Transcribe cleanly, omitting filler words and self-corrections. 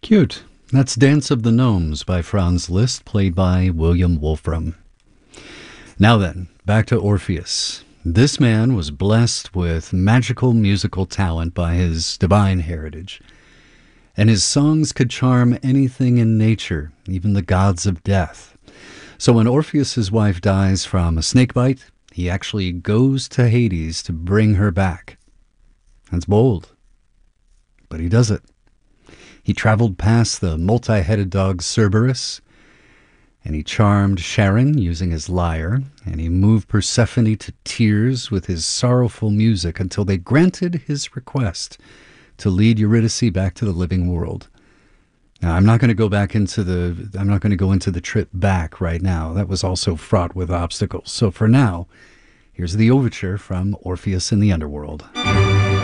Cute. That's Dance of the Gnomes by Franz Liszt, played by William Wolfram. Now then, back to Orpheus. This man was blessed with magical musical talent by his divine heritage, and his songs could charm anything in nature, even the gods of death. So when Orpheus's wife dies from a snake bite, he actually goes to Hades to bring her back. That's bold, but he does it. He traveled past the multi-headed dog Cerberus, and he charmed Charon using his lyre, and he moved Persephone to tears with his sorrowful music until they granted his request to lead Eurydice back to the living world. Now, I'm not going to go into the trip back right now. That was also fraught with obstacles. So for now, here's the overture from Orpheus in the Underworld.